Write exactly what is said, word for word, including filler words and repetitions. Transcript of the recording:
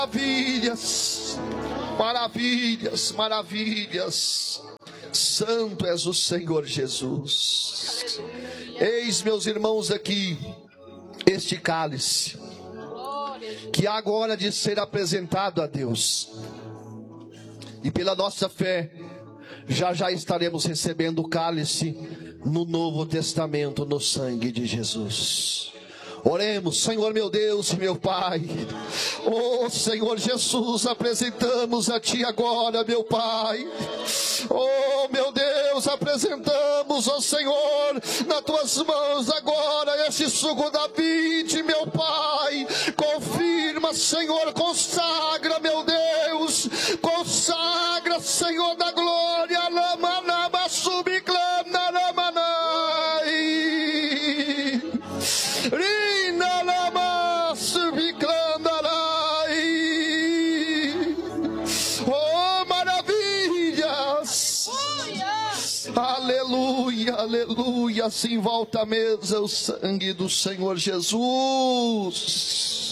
Maravilhas, maravilhas, maravilhas. Santo és o Senhor Jesus. Eis, meus irmãos, aqui este cálice que agora de ser apresentado a Deus, e pela nossa fé já já estaremos recebendo o cálice no Novo Testamento, no sangue de Jesus. Oremos. Senhor meu Deus e meu Pai, oh Senhor Jesus, apresentamos a Ti agora, meu Pai. Oh meu Deus, apresentamos, ó Senhor, nas Tuas mãos agora este suco da vide, meu Pai. Confirma, Senhor, consagra, meu Deus, consagra, Senhor da glória. Lama, lama, subclama, lama, nai. Rina, lama, subclama, nai. Oh, maravilhas. Aleluia, aleluia. Assim volta à mesa o sangue do Senhor Jesus.